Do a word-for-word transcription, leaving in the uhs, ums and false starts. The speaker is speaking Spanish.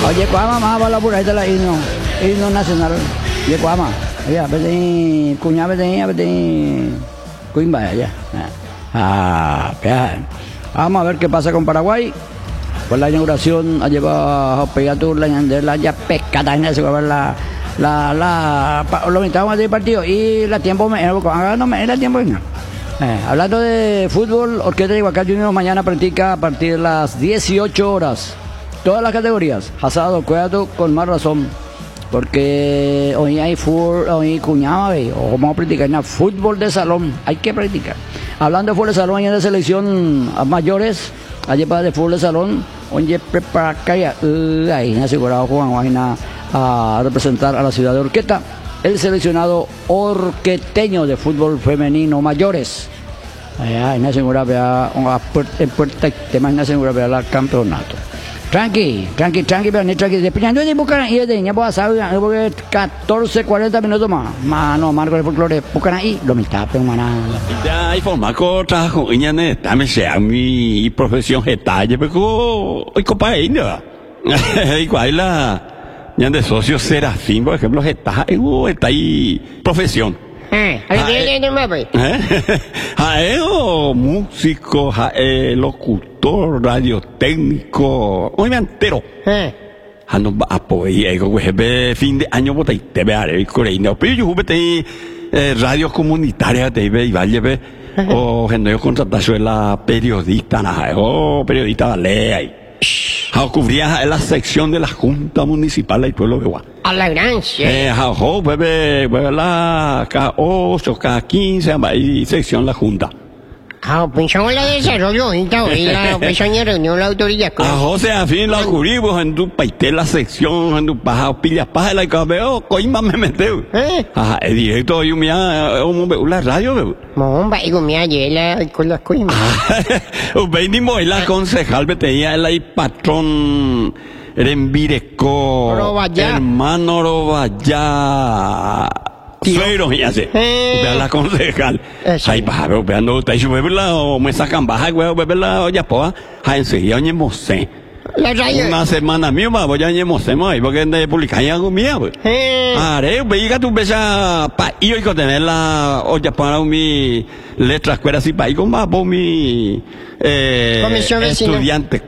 Oye, Cuama, más para la pura, ahí está la himno, himno nacional. Oye, Cuama, allá, vete, cuñá, vete, vete, cuimba, allá. Ah, peaje. Vamos a ver qué pasa con Paraguay. Pues la inauguración ha llevado a Pegatur, la la ya pescada en ese la la la lo invitamos del partido y la tiempo me no me era tiempo venga. Eh, hablando de fútbol, Orquesta de Iguacán Junior mañana practica a partir de las dieciocho horas. Todas las categorías, asado, cuidado con más razón, porque hoy hay fútbol, hoy cuñado, o vamos a practicar en fútbol de salón, hay que practicar. Hablando de fútbol de salón y de selección a mayores, allí para de fútbol de salón, oye, prepara que uh, ahí asegurado Juan Guajina a representar a la ciudad de Orqueta, el seleccionado orqueteño de fútbol femenino mayores. Allá en asegurado en puerta tema en asegurado el campeonato. Tranqui, tranqui, tranqui, pero ni tranqui. Despidiendo de Bucaraí, de ya puedo saber, porque catorce, cuarenta minutos más. Mano, Marco de folclore, Bucaraí, lo mitad, pero maná. Ya, hay forma con trabajo, y ya no está, me sea mi profesión detalle, pero hoy copa ahí, ¿no? Igual la, ya de socio Serafín, por ejemplo, está, está ahí, profesión. Eh, Jaeo, músico, jae, locutor, radiotécnico, hoy me entero. Eh. Hano ba apoy, ego, güey, fin de año botai te ve y coreino, pero yo jugué radio comunitaria te ve y vaya ve, o gente contratación la periodista, na, o periodista vale ahí. How cubría la sección de la Junta Municipal del Pueblo de Guá. A la gran sí. Eh, how, bebé, bebé, la, cada ocho, cada quince, ahí sección la Junta. Ah, pensamos en la desarrollo, y la pensión de reunión la autoridad. Ah, o sea, a fin la cubrimos en tu paité la sección, en tu paja, pilla paja, la cabeo, coima me meteu. Eh. Ah, es directo, yo me ha, un la radio, bebé. Momba, y con mi abuela, con las coimas. Venimos y la concejal veteía el patrón Rembireco, Roballá. hermano Roballá. Suero y hace. Vea la concejal. Ay, baja, vea, no, te hizo beberla o me sacan baja, güey, beberla, ya poa. Ay, enseguida, oye, mosé. La radio. Una semana mío, va, voy a oye, mosé, mo, porque de publicar algo mío, güey. Are, veía tu besa, pa, y hoy con tener la, oye, para mi letra, escuela, así, pa, y con más, por mi, eh, Comisión vecina. estudiante.